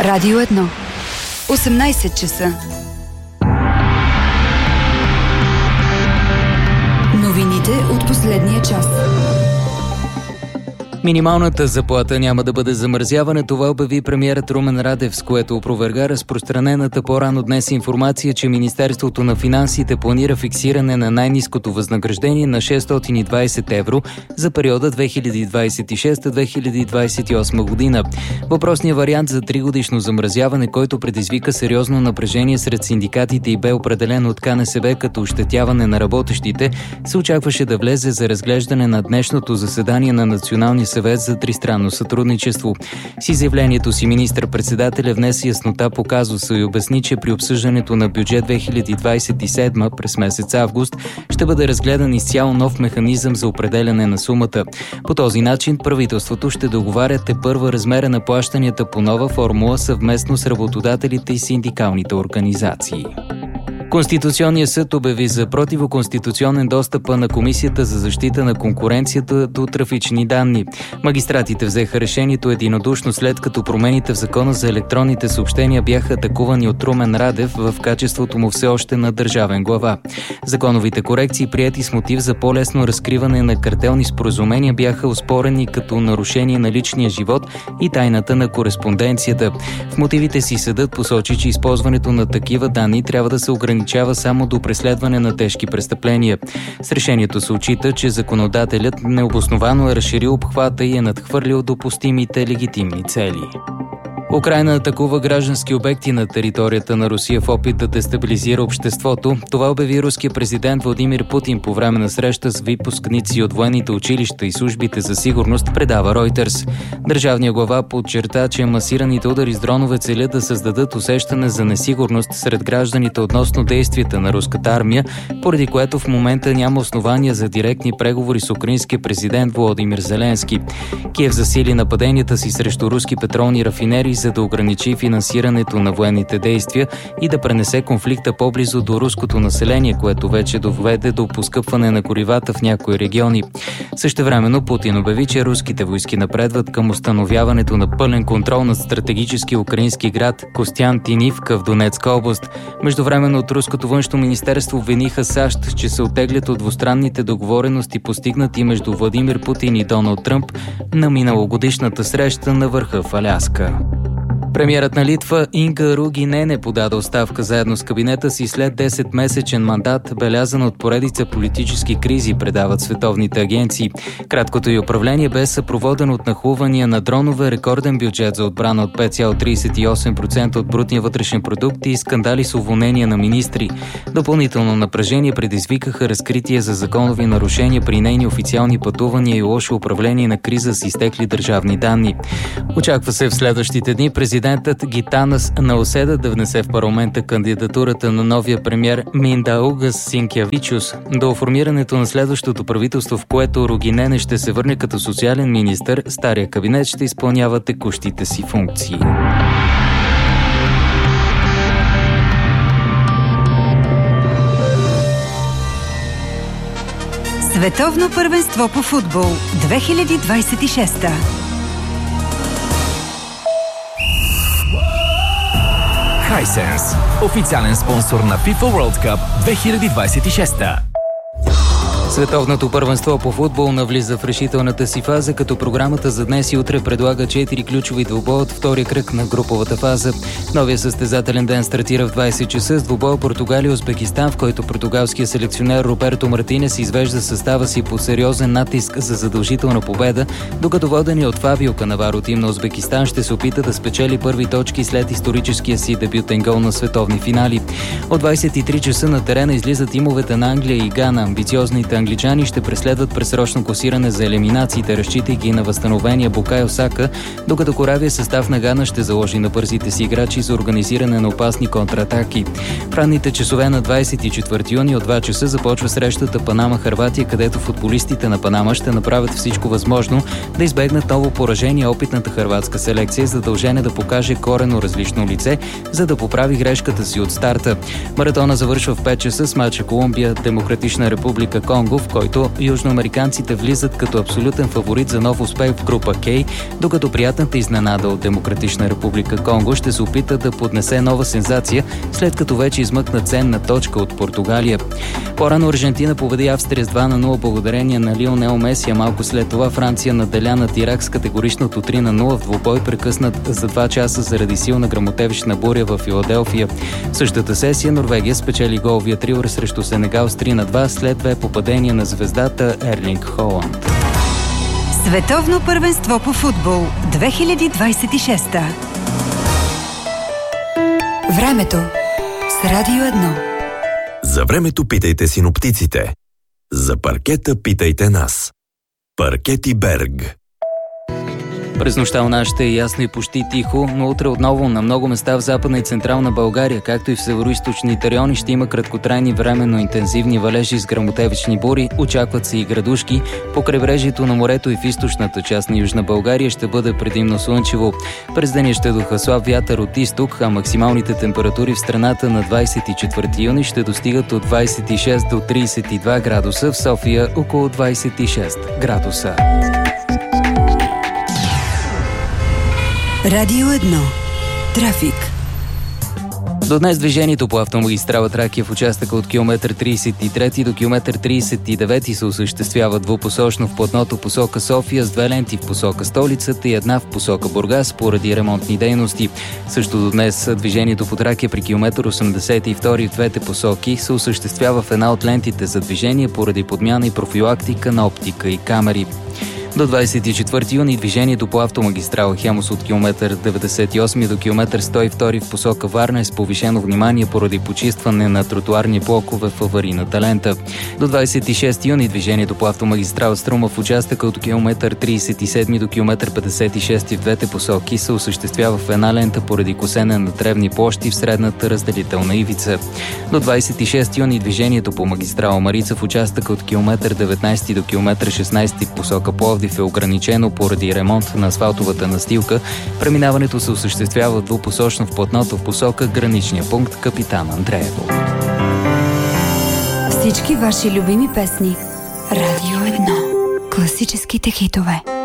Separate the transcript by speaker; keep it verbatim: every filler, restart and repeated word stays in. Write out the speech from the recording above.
Speaker 1: Радио едно. осемнайсет часа. Новините от последния час.
Speaker 2: Минималната заплата няма да бъде замразяване, това обяви премиерът Румен Радев, с което опроверга разпространената по-рано днес информация, че Министерството на финансите планира фиксиране на най-ниското възнаграждение на шестстотин и двайсет евро за периода две хиляди двайсет и шеста - две хиляди двайсет и осма година. Въпросният вариант за тригодишно замразяване, който предизвика сериозно напрежение сред синдикатите и бе определен от К Н С Б като ощетяване на работещите, се очакваше да влезе за разглеждане на днешното заседание на Националния съвет за тристранно сътрудничество. С изявлението си министър-председателя внесе яснота по казуса и обясни, че при обсъждането на бюджет две хиляди двайсет и седма през месец август ще бъде разгледан изцяло нов механизъм за определяне на сумата. По този начин правителството ще договаря тепърва размера на плащанията по нова формула съвместно с работодателите и синдикалните организации. Конституционният съд обяви за противоконституционен достъпа на Комисията за защита на конкуренцията до трафични данни. Магистратите взеха решението единодушно, след като промените в Закона за електронните съобщения бяха атакувани от Румен Радев в качеството му все още на държавен глава. Законовите корекции, приети с мотив за по-лесно разкриване на картелни споразумения, бяха оспорени като нарушение на личния живот и тайната на кореспонденцията. В мотивите си съдът посочи, че използването на такива данни трябва да се ограничава само до преследване на тежки престъпления. С решението се отчита, че законодателят необосновано е разширил обхвата и е надхвърлил допустимите легитимни цели. Украйна атакува граждански обекти на територията на Русия в опит да дестабилизира обществото. Това обяви руският президент Владимир Путин по време на среща с выпускници от военните училища и службите за сигурност, предава Reuters. Държавният глава подчерта, че масираните удари с дронове целят да създадат усещане за несигурност сред гражданите относно действията на руската армия, поради което в момента няма основания за директни преговори с украинския президент Володимир Зеленски. Киев засили нападенията си срещу руски петролни рафинери, за да ограничи финансирането на военните действия и да пренесе конфликта по-близо до руското население, което вече доведе до поскъпване на горивата в някои региони. Същевременно Путин обяви, че руските войски напредват към установяването на пълен контрол над стратегически украински град Костянтинивка в Донецка област. Междувременно от руското външно министерство обвиниха САЩ, че се оттеглят от двустранните договорености, постигнати между Владимир Путин и Доналд Тръмп на миналогодишната среща на върха в Аляска. Премиерът на Литва Инга Ругинене подаде оставка заедно с кабинета си след десетмесечен мандат, белязан от поредица политически кризи, предават световните агенции. Краткото й управление бе съпроводено от нахлувания на дронове, рекорден бюджет за отбрана от пет цяло трийсет и осем процента от брутния вътрешен продукт и скандали с уволнения на министри. Допълнително напрежение предизвикаха разкрития за законови нарушения при нейни официални пътувания и лошо управление на криза с изтекли държавни данни. Очаква се в следващите дни президент Президентът Гитанас Науседа да внесе в парламента кандидатурата на новия премиер Миндаугас Синкявичус до формирането на следващото правителство, в което Ругинене ще се върне като социален министър, стария кабинет ще изпълнява текущите си функции.
Speaker 1: Световно първенство по футбол две хиляди двайсет и шеста.
Speaker 3: Hisense, официален спонсор на FIFA World Cup две хиляди двайсет и шеста.
Speaker 2: Световното първенство по футбол навлиза в решителната си фаза, като програмата за днес и утре предлага четири ключови двубоя от втория кръг на груповата фаза. Новия състезателен ден стартира в двайсет часа с двубоя Португалия-Узбекистан, в който португалският селекционер Роберто Мартинес извежда състава си по сериозен натиск за задължителна победа, докато водени от Фабио Канаваро тим на Узбекистан ще се опита да спечели първи точки след историческия си дебютен гол на световни финали. От двайсет и три часа на терена излизат тимовете на Англия и Гана. Амбициозните англичани ще преследват пресрочно класиране за елиминациите, разчитайки на възстановения Букайо Сака, докато коравия състав на Гана ще заложи на бързите си играчи за организиране на опасни контратаки. В ранните часове на двайсет и четвърти юни от два часа започва срещата Панама-Хърватия, където футболистите на Панама ще направят всичко възможно да избегнат ново поражение. Опитната хърватска селекция е задължена да покаже коренно различно лице, за да поправи грешката си от старта. Маратона завършва в пет часа с мача Колумбия-Демократична република Конго. Конго, в който южноамериканците влизат като абсолютен фаворит за нов успех в група К, докато приятната изненада от Демократична република Конго ще се опита да поднесе нова сензация, след като вече измъкна ценна точка от Португалия. По-рано Аржентина победи Австрия с два на нула благодарение на Лионел Меси, а малко след това Франция наделя над Ирак с категоричното три на нула в двубой, прекъснат за два часа заради силна гръмотевична буря в Филаделфия. В същата сесия Норвегия спечели головия триор срещу Сенегал с три на два след две попадения на звездата Ерлинг Холанд.
Speaker 1: Световно първенство по футбол две хиляди двадесет и шеста. Времето с Радио едно.
Speaker 4: За времето питайте синоптиците. За паркета питайте нас. Паркети Берг.
Speaker 2: През нощта у нас ще е ясно и почти тихо, но утре отново на много места в Западна и Централна България, както и в североизточните райони, ще има краткотрайни временно интензивни валежи с гръмотевични бури, очакват се и градушки. По крайбрежието на морето и в източната част на Южна България ще бъде предимно слънчево. През деня ще духа слаб вятър от изток, а максималните температури в страната на двадесет и четвърти юни ще достигат от двадесет и шест до тридесет и два градуса, в София около двадесет и шест градуса.
Speaker 1: Радио едно. Трафик.
Speaker 2: До днес движението по автомагистрала Тракия в участъка от километър тридесет и трети до километър тридесет и девети се осъществява двупосочно в платното посока София с две ленти в посока столицата и една в посока Бургас поради ремонтни дейности. Също до днес движението по Тракия при километър осемдесет и втори в двете посоки се осъществява в една от лентите за движение поради подмяна и профилактика на оптика и камери. До двадесет и четвърти юни движението по автомагистрала Хемус от километър деветдесет и осми до километър сто и втори в посока Варна е с повишено внимание поради почистване на тротуарни блокове в аварийната лента. До двадесет и шести юни движението по автомагистрала Струма в участъка от километър тридесет и седми до километър петдесет и шести в двете посоки се осъществява в една лента поради косене на тревни площи в средната разделителна ивица. До двадесет и шести юни движението по магистрала Марица в участъка от километър деветнадесети до километър шестнадесети в посока Пловдив е ограничено поради ремонт на асфалтовата настилка. Преминаването се осъществява двупосочно в платното в посока граничния пункт Капитан Андреево.
Speaker 1: Всички ваши любими песни. Радио едно. Класическите хитове.